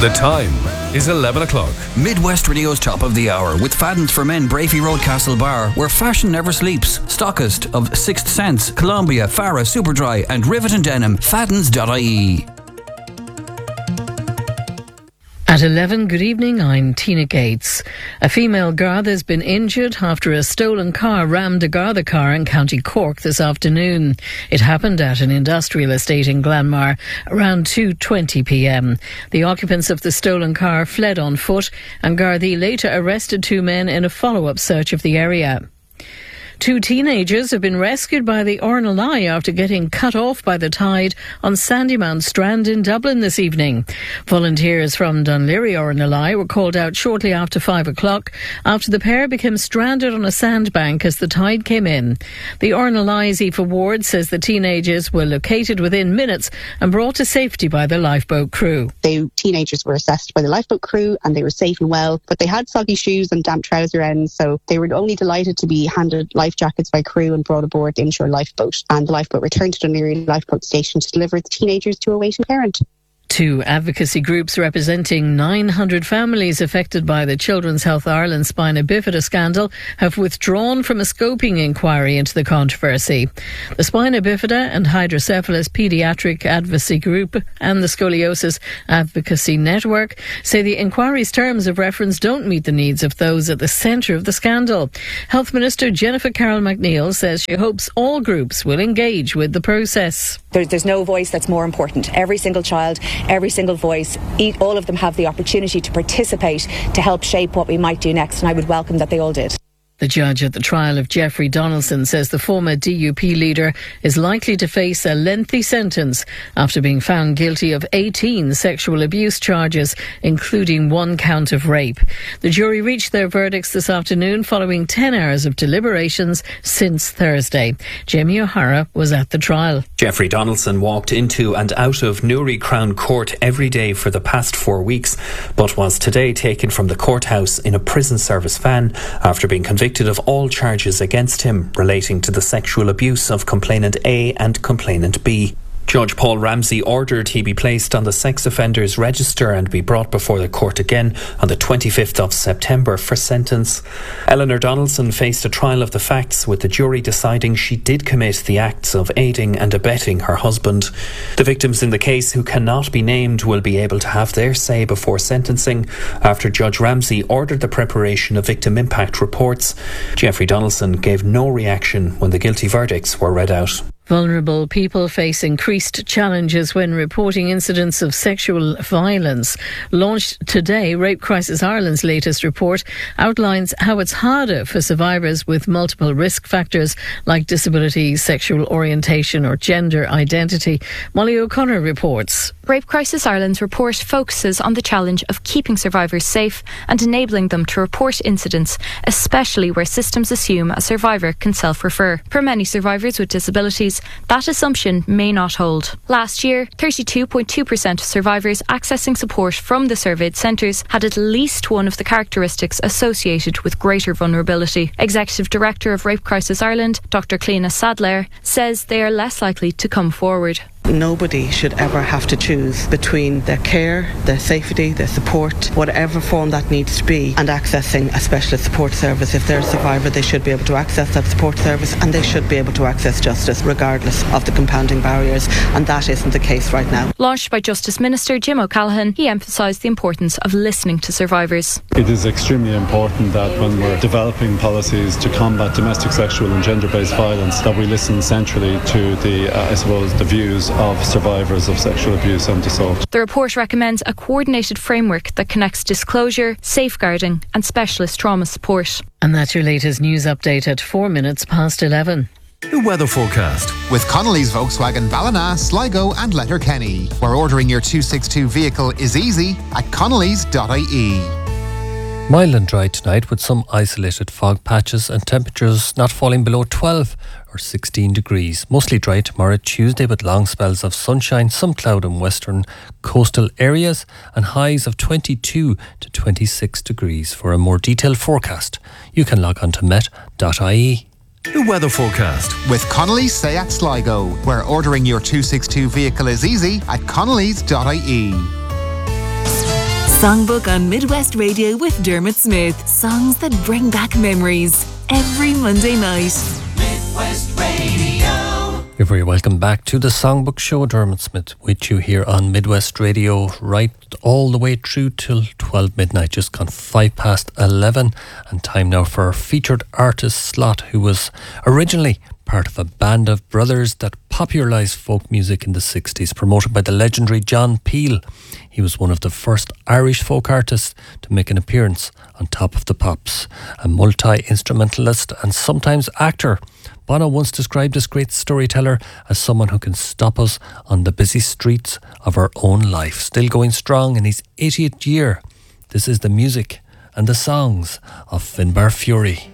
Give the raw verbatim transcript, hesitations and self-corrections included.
The time is eleven o'clock. Midwest Radio's Top of the Hour with Fadden's for Men, Brafey Road, Castle Bar, where fashion never sleeps. Stockist of Sixth Sense, Columbia, Farah, Superdry and Rivet and Denim. Faddens dot I E. At eleven, good evening, I'm Tina Gates. A female Garda has been injured after a stolen car rammed a Garda car in County Cork this afternoon. It happened at an industrial estate in Glanmar around two twenty p m. The occupants of the stolen car fled on foot and Gardaí later arrested two men in a follow-up search of the area. Two teenagers have been rescued by the Ornelai after getting cut off by the tide on Sandymount Strand in Dublin this evening. Volunteers from Dunleary Ornelai were called out shortly after five o'clock after the pair became stranded on a sandbank as the tide came in. The Ornelai's Aoife Ward says the teenagers were located within minutes and brought to safety by the lifeboat crew. The teenagers were assessed by the lifeboat crew and they were safe and well, but they had soggy shoes and damp trouser ends, so they were only delighted to be handed life jackets by crew and brought aboard the inshore lifeboat, and the lifeboat returned to Dunleary Lifeboat Station to deliver the teenagers to a waiting parent. Two advocacy groups representing nine hundred families affected by the Children's Health Ireland spina bifida scandal have withdrawn from a scoping inquiry into the controversy. The Spina Bifida and Hydrocephalus Paediatric Advocacy Group and the Scoliosis Advocacy Network say the inquiry's terms of reference don't meet the needs of those at the centre of the scandal. Health Minister Jennifer Carroll McNeil says she hopes all groups will engage with the process. There, there's no voice that's more important. Every single child, every single voice, all of them have the opportunity to participate to help shape what we might do next, and I would welcome that they all did. The judge at the trial of Jeffrey Donaldson says the former D U P leader is likely to face a lengthy sentence after being found guilty of eighteen sexual abuse charges, including one count of rape. The jury reached their verdicts this afternoon following ten hours of deliberations since Thursday. Jamie O'Hara was at the trial. Jeffrey Donaldson walked into and out of Newry Crown Court every day for the past four weeks, but was today taken from the courthouse in a prison service van after being convicted of all charges against him relating to the sexual abuse of complainant A and complainant B. Judge Paul Ramsey ordered he be placed on the sex offenders register and be brought before the court again on the twenty-fifth of September for sentence. Eleanor Donaldson faced a trial of the facts, with the jury deciding she did commit the acts of aiding and abetting her husband. The victims in the case, who cannot be named, will be able to have their say before sentencing after Judge Ramsey ordered the preparation of victim impact reports. Jeffrey Donaldson gave no reaction when the guilty verdicts were read out. Vulnerable people face increased challenges when reporting incidents of sexual violence. Launched today, Rape Crisis Ireland's latest report outlines how it's harder for survivors with multiple risk factors like disability, sexual orientation or gender identity. Molly O'Connor reports. Rape Crisis Ireland's report focuses on the challenge of keeping survivors safe and enabling them to report incidents, especially where systems assume a survivor can self-refer. For many survivors with disabilities, that assumption may not hold. Last year, thirty-two point two percent of survivors accessing support from the surveyed centres had at least one of the characteristics associated with greater vulnerability. Executive Director of Rape Crisis Ireland, Doctor Cliona Sadler, says they are less likely to come forward. Nobody should ever have to choose between their care, their safety, their support, whatever form that needs to be, and accessing a specialist support service. If they're a survivor, they should be able to access that support service, and they should be able to access justice regardless of the compounding barriers, and that isn't the case right now. Launched by Justice Minister Jim O'Callaghan, he emphasised the importance of listening to survivors. It is extremely important that when we're developing policies to combat domestic, sexual and gender-based violence, that we listen centrally to the, uh, I suppose, the views of survivors of sexual abuse and assault. The report recommends a coordinated framework that connects disclosure, safeguarding and specialist trauma support. And that's your latest news update at four minutes past eleven. The weather forecast with Connolly's Volkswagen Ballina, Sligo and Letterkenny, where ordering your two sixty-two vehicle is easy at connellys dot I E. Mild and dry tonight with some isolated fog patches and temperatures not falling below twelve or sixteen degrees. Mostly dry tomorrow, Tuesday, with long spells of sunshine, some cloud in western coastal areas and highs of twenty-two to twenty-six degrees. For a more detailed forecast, you can log on to met dot I E. The weather forecast with Connolly's Seat Sligo, where ordering your two sixty-two vehicle is easy at connellys dot I E. Songbook on Midwest Radio with Dermot Smith. Songs that bring back memories. Every Monday night. Midwest Radio. You're very welcome back to the Songbook Show. Dermot Smith with you here on Midwest Radio, right all the way through till twelve midnight, just gone five past eleven, and time now for our featured artist slot, who was originally part of a band of brothers that popularised folk music in the sixties, promoted by the legendary John Peel. He was one of the first Irish folk artists to make an appearance on Top of the Pops. A multi-instrumentalist and sometimes actor, Bono once described this great storyteller as someone who can stop us on the busy streets of our own life. Still going strong in his eightieth year, this is the music and the songs of Finbar Fury.